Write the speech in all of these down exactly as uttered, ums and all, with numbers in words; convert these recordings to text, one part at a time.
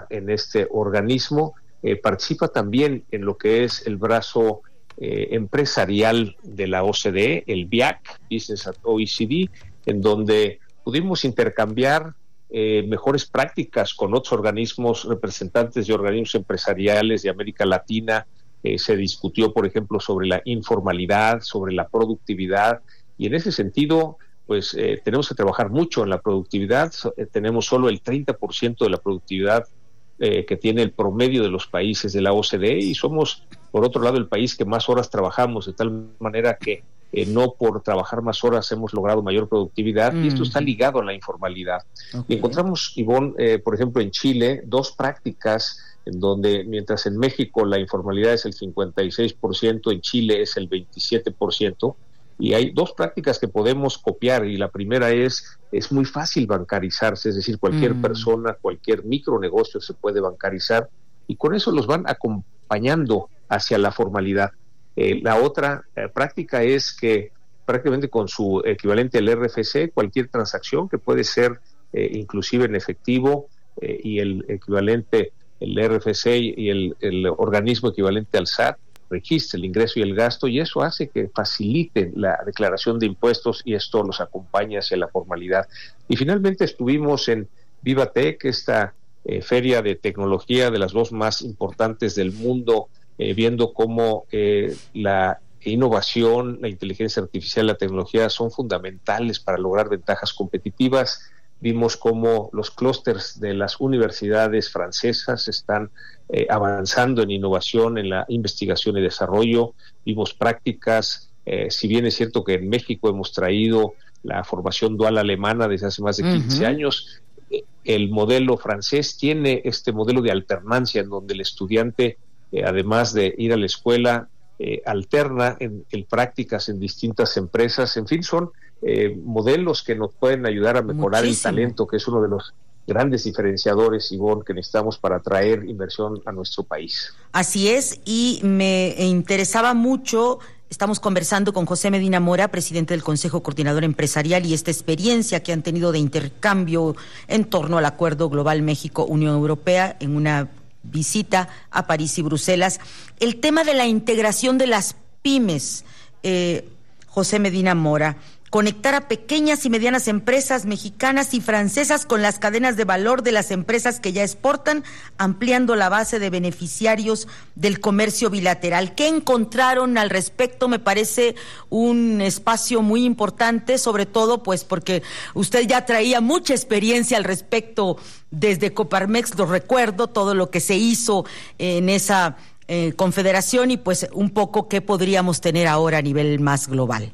en este organismo, eh, participa también en lo que es el brazo eh, empresarial de la O C D E, el B I A C, Business at O E C D, en donde pudimos intercambiar eh, mejores prácticas con otros organismos, representantes de organismos empresariales de América Latina. Eh, se discutió, por ejemplo, sobre la informalidad, sobre la productividad, y en ese sentido, pues eh, tenemos que trabajar mucho en la productividad. Eh, tenemos solo el treinta por ciento de la productividad eh, que tiene el promedio de los países de la O C D E, y somos, por otro lado, el país que más horas trabajamos, de tal manera que eh, no por trabajar más horas hemos logrado mayor productividad, mm. y esto está ligado a la informalidad. Okay. Y encontramos, Ivonne, eh, por ejemplo, en Chile, dos prácticas en donde, mientras en México la informalidad es el cincuenta y seis por ciento, en Chile es el veintisiete por ciento, y hay dos prácticas que podemos copiar, y la primera es, es muy fácil bancarizarse, es decir, cualquier mm. persona, cualquier micronegocio se puede bancarizar, y con eso los van acompañando hacia la formalidad. Eh, la otra eh, práctica es que prácticamente con su equivalente al R F C, cualquier transacción que puede ser eh, inclusive en efectivo, eh, y el equivalente, el R F C y el, el organismo equivalente al S A T, registre el ingreso y el gasto, y eso hace que facilite la declaración de impuestos, y esto los acompaña hacia la formalidad. Y finalmente estuvimos en Vivatech, esta eh, feria de tecnología de las dos más importantes del mundo, eh, viendo cómo eh, la innovación, la inteligencia artificial, la tecnología son fundamentales para lograr ventajas competitivas. Vimos cómo los clústeres de las universidades francesas están eh, avanzando en innovación, en la investigación y desarrollo. Vimos prácticas, eh, si bien es cierto que en México hemos traído la formación dual alemana desde hace más de quince uh-huh. años, eh, el modelo francés tiene este modelo de alternancia en donde el estudiante, eh, además de ir a la escuela, eh, alterna en, en prácticas en distintas empresas. En fin, son Eh, modelos que nos pueden ayudar a mejorar Muchísimo. el talento, que es uno de los grandes diferenciadores, Ivonne, que necesitamos para atraer inversión a nuestro país. Así es, y me interesaba mucho, estamos conversando con José Medina Mora, presidente del Consejo Coordinador Empresarial, y esta experiencia que han tenido de intercambio en torno al Acuerdo Global México-Unión Europea en una visita a París y Bruselas. El tema de la integración de las pymes, eh, José Medina Mora, conectar a pequeñas y medianas empresas mexicanas y francesas con las cadenas de valor de las empresas que ya exportan, ampliando la base de beneficiarios del comercio bilateral. ¿Qué encontraron al respecto? Me parece un espacio muy importante, sobre todo pues porque usted ya traía mucha experiencia al respecto desde Coparmex, lo recuerdo, todo lo que se hizo en esa eh, confederación, y pues un poco qué podríamos tener ahora a nivel más global.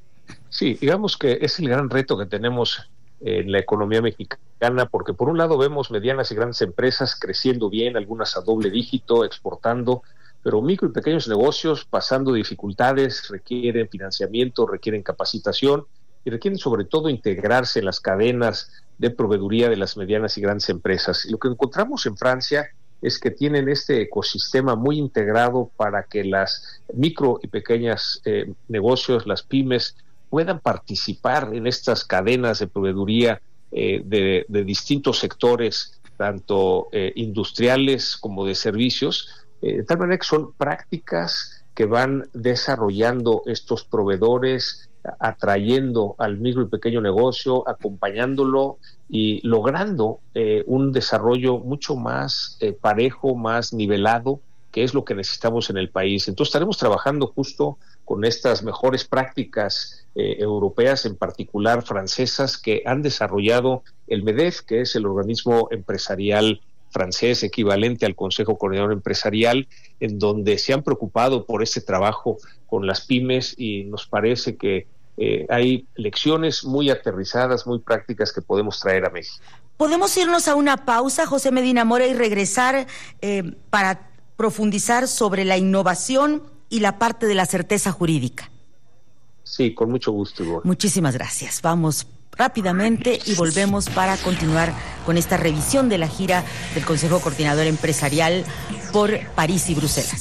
Sí, digamos que es el gran reto que tenemos en la economía mexicana, porque por un lado vemos medianas y grandes empresas creciendo bien, algunas a doble dígito, exportando, pero micro y pequeños negocios pasando dificultades, requieren financiamiento, requieren capacitación y requieren sobre todo integrarse en las cadenas de proveeduría de las medianas y grandes empresas. Y lo que encontramos en Francia es que tienen este ecosistema muy integrado para que las micro y pequeñas eh, negocios, las pymes, puedan participar en estas cadenas de proveeduría eh, de, de distintos sectores, tanto eh, industriales como de servicios, eh, de tal manera que son prácticas que van desarrollando estos proveedores, atrayendo al micro y pequeño negocio, acompañándolo y logrando eh, un desarrollo mucho más eh, parejo, más nivelado, que es lo que necesitamos en el país. Entonces estaremos trabajando justo con estas mejores prácticas eh, europeas, en particular francesas, que han desarrollado el MEDEF, que es el organismo empresarial francés equivalente al Consejo Coordinador Empresarial, en donde se han preocupado por este trabajo con las pymes, y nos parece que eh, hay lecciones muy aterrizadas, muy prácticas que podemos traer a México. ¿Podemos irnos a una pausa, José Medina Mora, y regresar eh, para profundizar sobre la innovación y la parte de la certeza jurídica? Sí, con mucho gusto, Ivonne. Muchísimas gracias. Vamos rápidamente y volvemos para continuar con esta revisión de la gira del Consejo Coordinador Empresarial por París y Bruselas.